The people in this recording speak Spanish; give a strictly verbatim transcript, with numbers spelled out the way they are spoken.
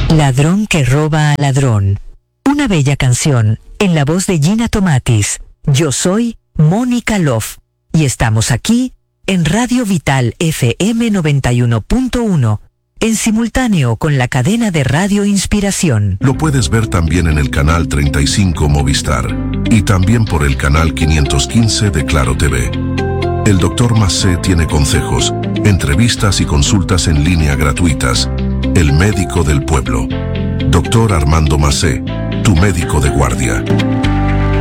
Ladrón que roba a ladrón. Una bella canción en la voz de Gina Tomatis. Yo soy Mónica Love y estamos aquí en Radio Vital F M noventa y uno punto uno, en simultáneo con la cadena de Radio Inspiración. Lo puedes ver también en el canal treinta y cinco Movistar y también por el canal quinientos quince de Claro T V. El doctor Massé tiene consejos, entrevistas y consultas en línea gratuitas. El médico del pueblo. Doctor Armando Massé, tu médico de guardia.